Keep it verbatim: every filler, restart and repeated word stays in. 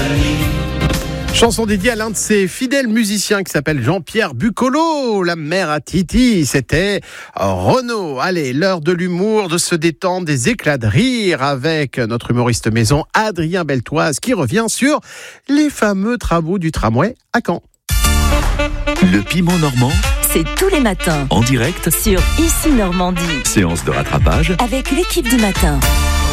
Chanson dédiée à l'un de ses fidèles musiciens qui s'appelle Jean-Pierre Bucolo, la mère à Titi, c'était Renaud. Allez, l'heure de l'humour, de se détendre, des éclats de rire avec notre humoriste maison Adrien Beltoise qui revient sur les fameux travaux du tramway à Caen. Le piment normand, c'est tous les matins en direct sur Ici Normandie séance de rattrapage avec l'équipe du matin.